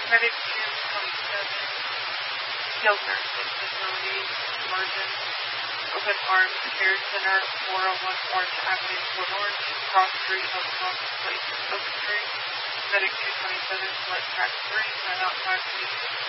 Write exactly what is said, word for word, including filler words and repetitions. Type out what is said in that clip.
Medic two twenty-seven, skilled nursing facility, emergent, open arms care center, four oh one Orange Avenue, Port Orange, cross street, Oak Cross Place, Oak Street. Medic two twenty-seven, select track three, timeout five minutes.